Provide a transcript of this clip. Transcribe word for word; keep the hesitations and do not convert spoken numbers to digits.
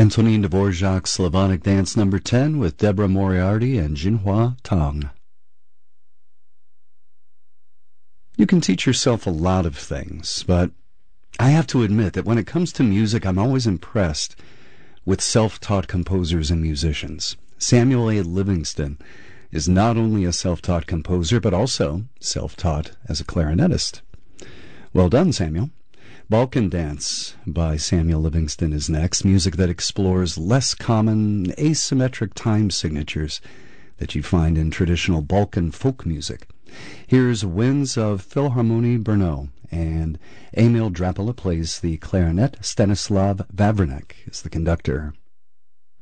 Antonin Dvorak's Slavonic Dance number ten with Deborah Moriarty and Jinhua Tang. You can teach yourself a lot of things, but I have to admit that when it comes to music, I'm always impressed with self-taught composers and musicians. Samuel A. Livingston is not only a self-taught composer, but also self-taught as a clarinetist. Well done, Samuel. Balkan Dance by Samuel Livingston is next, music that explores less common asymmetric time signatures that you find in traditional Balkan folk music. Here's Winds of Philharmonie Brno, and Emil Drapala plays the clarinet. Stanislav Vavrinek is the conductor.